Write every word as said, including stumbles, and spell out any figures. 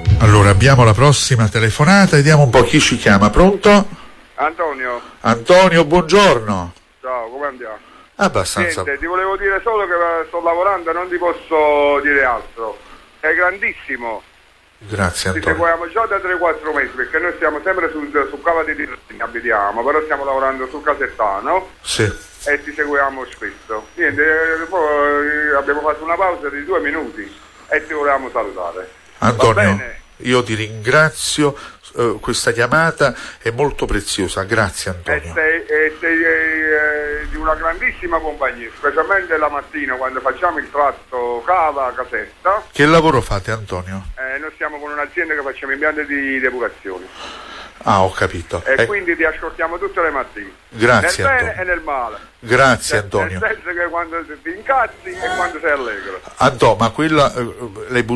Allora abbiamo la prossima telefonata, vediamo un po' chi ci chiama. Pronto? Antonio. Antonio, buongiorno. Ciao, come andiamo? Abbastanza. Niente, ti volevo dire solo che sto lavorando e non ti posso dire altro. È grandissimo. Grazie Ti Antonio. seguiamo già da tre quattro mesi, perché noi stiamo sempre sul, su Cava di Tirrenia, abitiamo, però stiamo lavorando sul Casertano. Sì. E ti seguiamo spesso. Niente, poi abbiamo fatto una pausa di due minuti e ti volevamo salutare. Antonio, io ti ringrazio, uh, questa chiamata è molto preziosa, grazie Antonio. E sei, e sei eh, di una grandissima compagnia, specialmente la mattina quando facciamo il tratto Cava-Caserta. Che lavoro fate Antonio? Eh, noi siamo con un'azienda che facciamo impianti di depurazione. Ah, ho capito. E eh, quindi ti ascoltiamo tutte le mattine. Grazie nel Antonio. bene e nel male. Grazie Nel- Antonio. Nel senso che quando ti incazzi e quando sei allegro. Antonio, ma quella, eh, le